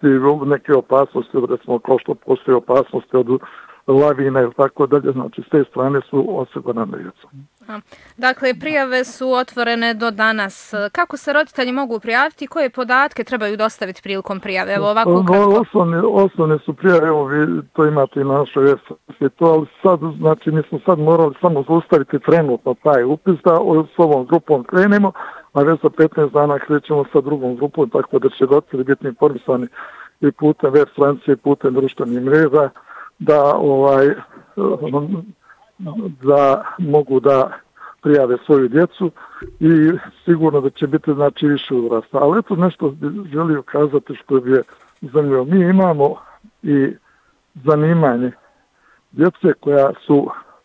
opasnosti, neke opasnosti, recimo kao što postoje opasnosti od lavina ili tako dalje, znači s te strane su osigurane djeca. Dakle, prijave su otvorene do danas. Kako se roditelji mogu prijaviti i koje podatke trebaju dostaviti prilikom prijave? Evo ovako ukratko. Osnovne su prijave, evo vi to imate i na našoj website, ali sad, znači mi smo sad morali samo zaustaviti trenutno taj upis da s ovom grupom krenemo, a već za 15 dana krećemo sa drugom grupom, tako da će roditelji biti informisani i putem web stranice i putem društvenih mreža da mogu da prijave svoju djecu i sigurno da će biti znači više uzrasta. Ali eto nešto bih želio kazati što je zanimljivo. Mi imamo i zanimanje djece koja su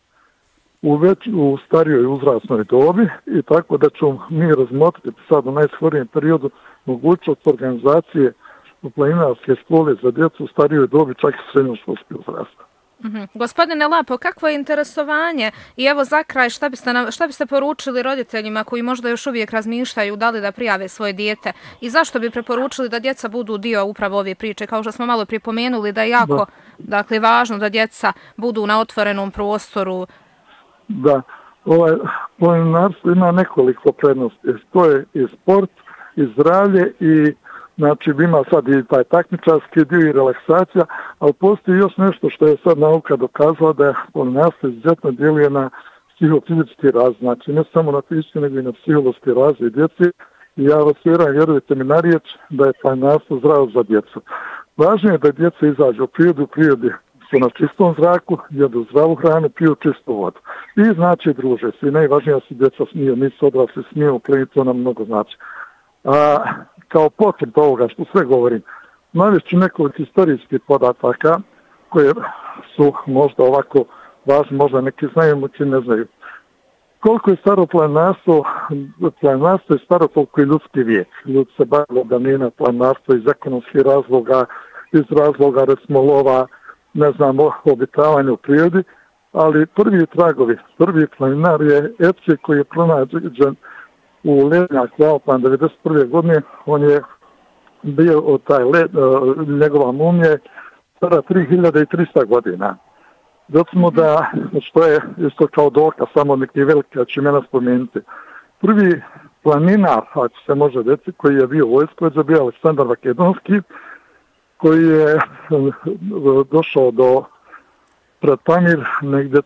u starijoj uzrasnoj dobi i tako da ćemo mi razmotriti sad u najskorijem periodu mogućnost organizacije planinarske škole za djecu u starijoj dobi, čak i srednjoškolski uzrasta. Gospodine Lapo, kakvo je interesovanje i evo za kraj šta biste poručili roditeljima koji možda još uvijek razmišljaju da li da prijave svoje dijete i zašto bi preporučili da djeca budu dio upravo ove priče, kao što smo malo pripomenuli da je jako dakle, važno da djeca budu na otvorenom prostoru? Da, planinarstvo ima nekoliko prednosti. To je i sport, i zdravlje i znači ima sad i taj takmičarski dio i relaksacija, ali postoji još nešto što je sad nauka dokazala da je planinarstvo izuzetno djeluje na psihofizički razvoj, znači ne samo na fizički nego i na psihološki razvoj djeci i ja vas vjerujte mi na riječ da je planinarstvo zdravo za djecu. Važno je da djeca izađu u prirodi su na čistom zraku, jedu zdravu hranu, piju čistu vodu. I znači druže se i najvažnije su djeca smiju, nisu odrasli smiju, pleniti, to nam mnogo znači. Kao potvrd ovoga što sve govorim, navešću nekoliko historijskih podataka koje su možda ovako važni, možda neki znaju, neki ne znaju. Koliko je staro planinarstvo? Planinarstvo je staro koliko je ljudski vijek. Ljudi se bavilo danina planinarstvo iz ekonomskih razloga, iz razloga recimo lova, ne znam, obitavanja u prirodi, ali prvi planinar je Epce koji je pronađen u Lednjaku Alpan 1991. godine. On je bio od taj njegova mumija stara 3300 godina. Recimo da, što je isto kao dokaz, samo neki veliki, ja ću imena spomenuti. Prvi planinar, ako se može reći, koji je bio vojskovođa, bio Aleksandar Makedonski, koji je došao do pred Pamir negdje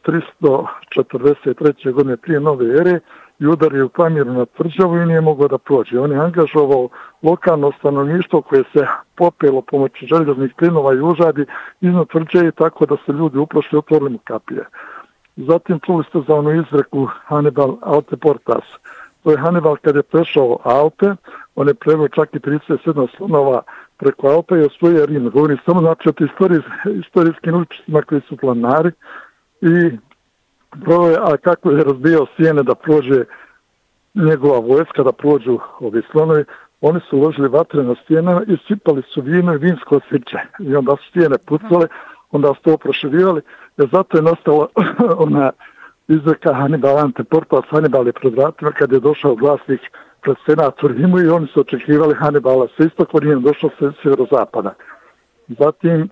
343. godine prije nove ere i udario Pamiru na tvrđavu i nije mogao da prođe. On je angažovao lokalno stanovništvo koje se popelo pomoću željeznih plinova i užadi iznad tvrđe tako da se ljudi uprošli otvorili mu kapije. Zatim čuli ste za onu izreku Hannibal Alte Portas. To je Hannibal kad je prešao Alpe, on je preveo čak i 37 slonova preko Alpe i osvojio Rim. Govorim samo znači o istorijskim učestima koji su planinari i a kako je razbijao stijene da prođe njegova vojska, da prođu ovi slonovi, oni su uložili vatre na stijenama i sipali su vino i vinsko sirće. I onda su stijene pucale, onda su to proširivali, jer zato je nastala ona izreka Hannibal Ante Portas, Hannibal je pred vratima kad je došao glasnik pred senat u Rimu i oni su očekivali Hannibala sa istoka, nije došao sa sjeverozapada. Zatim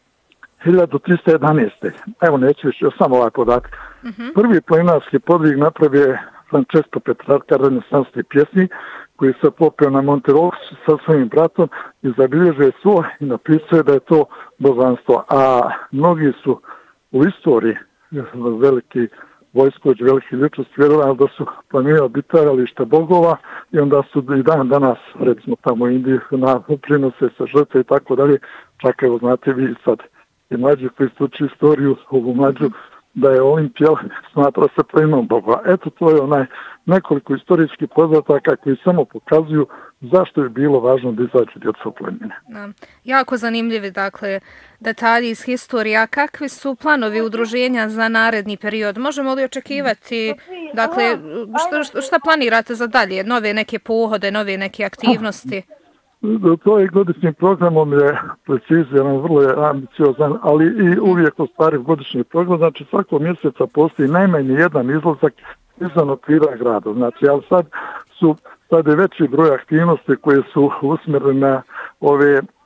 1311. Evo neću više, samo ovaj podatak. Prvi planinarski podvig napravio je Francesco Petrarca, renesansni pjesnik, koji se popeo na Monte Rosso sa svojim bratom i zabilježio svo i napisao je da je to božanstvo. A mnogi su u istoriji veliki vojskovođi, veliki ličnosti vjerovali da su planirali obitavalište bogova i onda su i dan danas, recimo tamo u Indiji, prinose se žrtve i tako dalje. Čak evo znate vi sad i mlađi koji su uči istoriju, ovu mlađu, da je Olimpija smatra se pleminom bogova. Eto, to je onaj nekoliko istorijskih podataka koji samo pokazuju zašto je bilo važno da izađu djeca u planine. Jako zanimljivi, dakle, detalji iz historije. Kakvi su planovi udruženja za naredni period? Možemo li očekivati, dakle, šta planirate za dalje? Nove neke pohode, nove neke aktivnosti? To je godišnjim programom je preciziran, vrlo je ambiciozan, ali i uvijek ostvari godišnji program. Znači svakog mjeseca postoji najmanje jedan izlazak izvan okvira grada. Znači, ali sad je veći broj aktivnosti koje su usmjerene na ove